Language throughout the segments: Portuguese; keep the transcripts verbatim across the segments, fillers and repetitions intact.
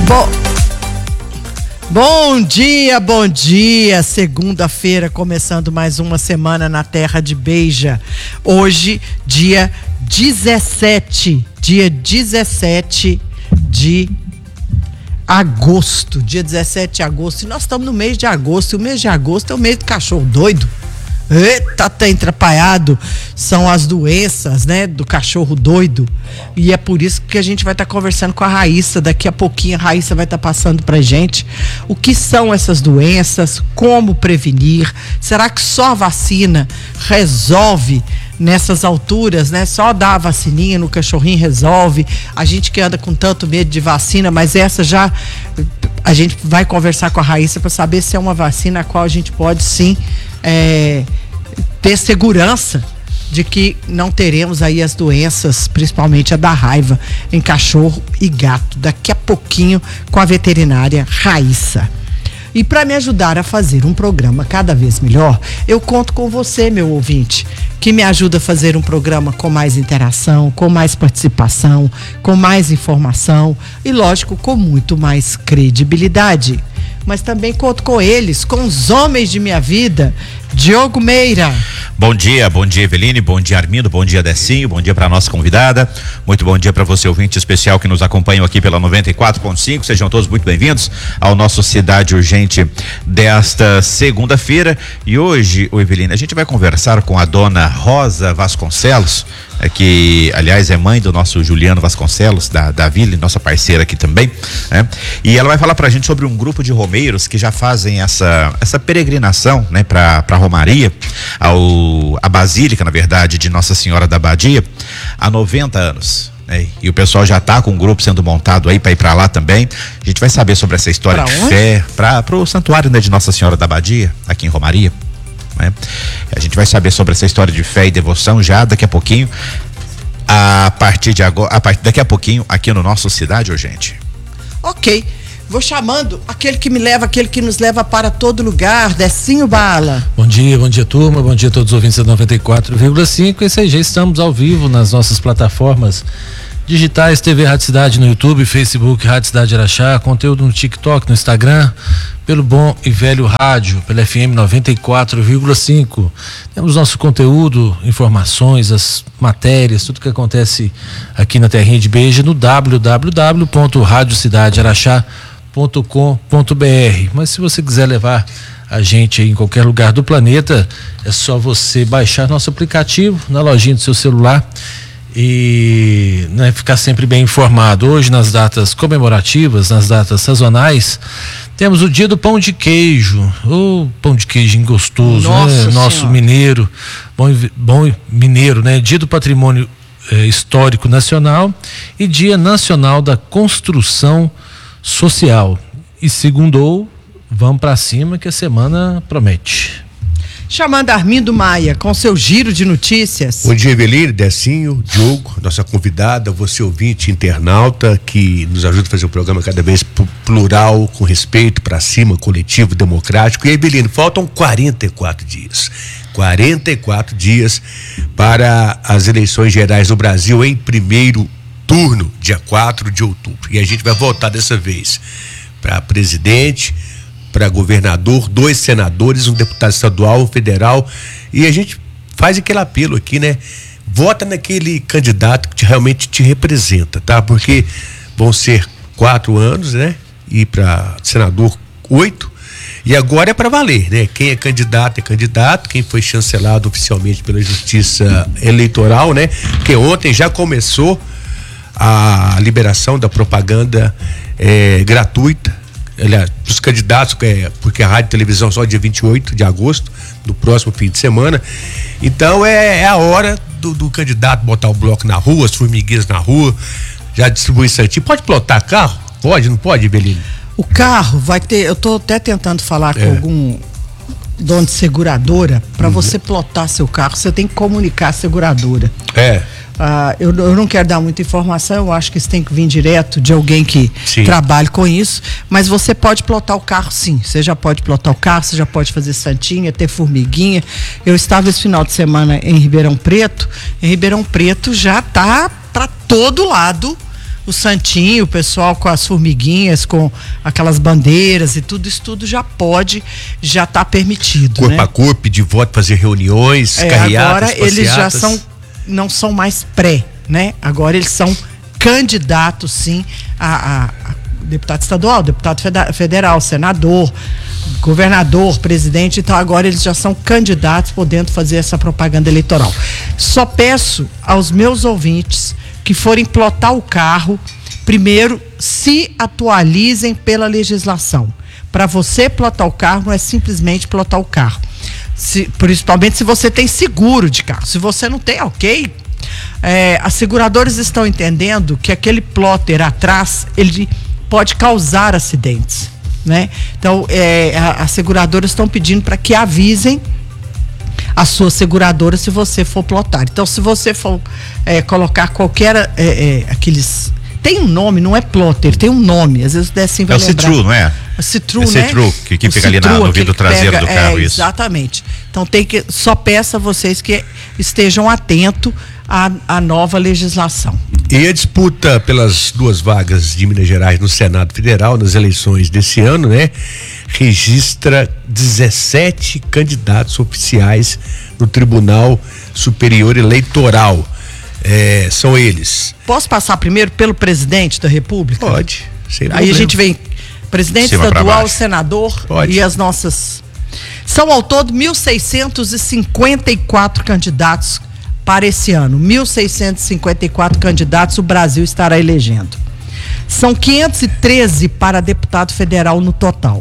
Bom, bom dia, bom dia. Segunda-feira, começando mais uma semana na terra de Beija. Hoje, dia dezessete, dia dezessete de agosto. Dia dezessete de agosto. E nós estamos no mês de agosto. E o mês de agosto é o mês do cachorro doido. Eita, tá atrapalhado. São as doenças, né, do cachorro doido. E é por isso que a gente vai estar tá conversando com a Raíssa. Daqui a pouquinho a Raíssa vai estar tá passando pra gente o que são essas doenças, como prevenir. Será que só a vacina resolve nessas alturas, né? Só dar a vacininha no cachorrinho resolve. A gente que anda com tanto medo de vacina, mas essa já a gente vai conversar com a Raíssa para saber se é uma vacina a qual a gente pode sim É, ter segurança de que não teremos aí as doenças, principalmente a da raiva, em cachorro e gato. Daqui a pouquinho com a veterinária Raíssa. E para me ajudar a fazer um programa cada vez melhor, eu conto com você, meu ouvinte, que me ajuda a fazer um programa com mais interação, com mais participação, com mais informação e, lógico, com muito mais credibilidade. Mas também conto com eles, com os homens de minha vida. Diogo Meira. Bom dia, bom dia Eveline, bom dia Armindo, bom dia Decinho, bom dia para nossa convidada, muito bom dia para você ouvinte especial que nos acompanha aqui pela noventa e quatro ponto cinco, sejam todos muito bem-vindos ao nosso Cidade Urgente desta segunda-feira. E hoje, o Eveline, a gente vai conversar com a dona Rosa Vasconcelos, é que aliás é mãe do nosso Juliano Vasconcelos, da, da Vila, nossa parceira aqui também, né? E ela vai falar pra gente sobre um grupo de romeiros que já fazem essa, essa peregrinação, né, pra, pra Romaria, ao, a Basílica, na verdade, de Nossa Senhora da Badia, há noventa anos. Né? E o pessoal já tá com um grupo sendo montado aí para ir para lá também. A gente vai saber sobre essa história pra de onde? fé, para pro santuário, né, de Nossa Senhora da Badia, aqui em Romaria. Né? A gente vai saber sobre essa história de fé e devoção já daqui a pouquinho, a partir de agora, a partir daqui a pouquinho aqui no nosso Cidade Urgente. Ok, vou chamando aquele que me leva, aquele que nos leva para todo lugar, Decinho Bala. Bom dia, bom dia turma, bom dia a todos os ouvintes da noventa e quatro vírgula cinco. E aí já estamos ao vivo nas nossas plataformas digitais, T V Rádio Cidade no YouTube, Facebook Rádio Cidade Araxá, conteúdo no TikTok, no Instagram, pelo bom e velho rádio, pela F M noventa e quatro vírgula cinco. Temos nosso conteúdo, informações, as matérias, tudo que acontece aqui na terrinha de Beija no w w w ponto rádio cidade araxá ponto com ponto b r. Mas se você quiser levar a gente aí em qualquer lugar do planeta, é só você baixar nosso aplicativo na lojinha do seu celular e, né, ficar sempre bem informado. Hoje, nas datas comemorativas, nas datas sazonais, temos o dia do pão de queijo. Ô, pão de queijo gostoso, né? Nosso mineiro, bom, bom mineiro, né? Dia do Patrimônio eh, Histórico Nacional e Dia Nacional da Construção Social. E segundou, vamos pra cima que a semana promete. Chamando Armindo Maia com seu giro de notícias. Bom dia, Eveline, Decinho, Diogo, nossa convidada, você ouvinte, internauta, que nos ajuda a fazer um programa cada vez plural, com respeito, pra cima, coletivo, democrático. E, Eveline, faltam quarenta e quatro dias. quarenta e quatro dias para as eleições gerais do Brasil em primeiro turno, dia quatro de outubro. E a gente vai votar dessa vez para presidente, para governador, dois senadores, um deputado estadual, um federal, e a gente faz aquele apelo aqui, né? Vota naquele candidato que te, realmente te representa, tá? Porque vão ser quatro anos, né? E para senador, oito. E agora é para valer, né? Quem é candidato é candidato, quem foi chancelado oficialmente pela Justiça Eleitoral, né? Porque ontem já começou a liberação da propaganda é, gratuita, aliás, os candidatos, é, porque a rádio e televisão só dia vinte e oito de agosto, no próximo fim de semana. Então é, é a hora do, do candidato botar o bloco na rua, as formiguinhas na rua, já distribuir santinho. Pode plotar carro? Pode, não pode, Belinho? O carro vai ter, eu tô até tentando falar é. com algum dono de seguradora, para uhum. você plotar seu carro, você tem que comunicar a seguradora. É. Ah, eu, eu não quero dar muita informação, eu acho que isso tem que vir direto de alguém que sim. trabalhe com isso, mas você pode plotar o carro sim, você já pode plotar o carro, você já pode fazer santinha, ter formiguinha. Eu estava esse final de semana em Ribeirão Preto, em Ribeirão Preto já tá para todo lado o santinho, o pessoal com as formiguinhas, com aquelas bandeiras e tudo isso tudo já pode, já está permitido, corpo né? a corpo, pedir voto, fazer reuniões, é, carreatas, agora eles já são, não são mais pré, né? Agora eles são candidatos, sim, a, a, a deputado estadual, deputado federal, senador, governador, presidente. Então agora eles já são candidatos, podendo fazer essa propaganda eleitoral. Só peço aos meus ouvintes que forem plotar o carro, primeiro se atualizem pela legislação. Para você plotar o carro não é simplesmente plotar o carro, se, principalmente se você tem seguro de carro. Se você não tem, ok. É, as seguradoras estão entendendo que aquele plotter atrás ele pode causar acidentes, né? Então, é, a, as seguradoras estão pedindo para que avisem a sua seguradora se você for plotar. Então, se você for é, colocar qualquer é, é, aqueles, tem um nome, não é plotter, tem um nome. Às vezes o Decim vai lembrar. É o Citru, não é? O Citru, é né? Citru, que, que o fica ali na, no vidro traseiro pega, do carro, é, isso. Exatamente. Então, tem que, só peço a vocês que estejam atentos à, à nova legislação. E a disputa pelas duas vagas de Minas Gerais no Senado Federal, nas eleições desse ano, né? Registra dezessete candidatos oficiais no Tribunal Superior Eleitoral. É, são eles. Posso passar primeiro pelo presidente da República? Pode. Sem Aí problema. a gente vem presidente Cima estadual, senador. Pode. E as nossas. São ao todo mil seiscentos e cinquenta e quatro candidatos para esse ano. mil seiscentos e cinquenta e quatro candidatos o Brasil estará elegendo. São quinhentos e treze para deputado federal no total.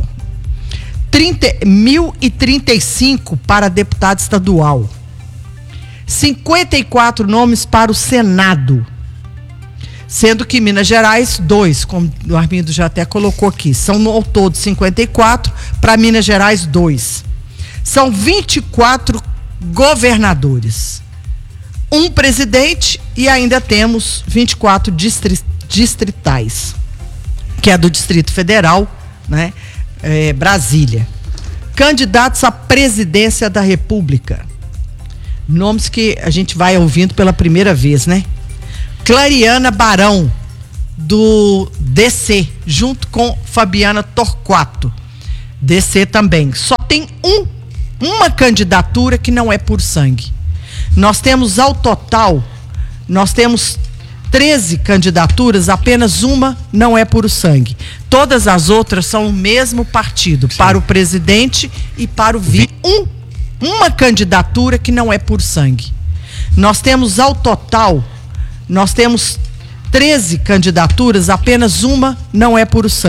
mil e trinta e cinco para deputado estadual. cinquenta e quatro nomes para o Senado. Sendo que Minas Gerais, dois, como o Armindo já até colocou aqui. São no ao todo cinquenta e quatro, para Minas Gerais, dois. São vinte e quatro governadores. Um presidente e ainda temos vinte e quatro distri- distritais, que é do Distrito Federal, né? É, Brasília. Candidatos à presidência da República. Nomes que a gente vai ouvindo pela primeira vez, né? Clariana Barão, do D C, junto com Fabiana Torquato, D C também. Só tem um, uma candidatura que não é por sangue. Nós temos ao total, nós temos treze candidaturas, apenas uma não é por sangue. Todas as outras são o mesmo partido, sim, para o presidente e para o vice. Um, uma candidatura que não é por sangue. Nós temos ao total, nós temos treze candidaturas, apenas uma não é por sangue.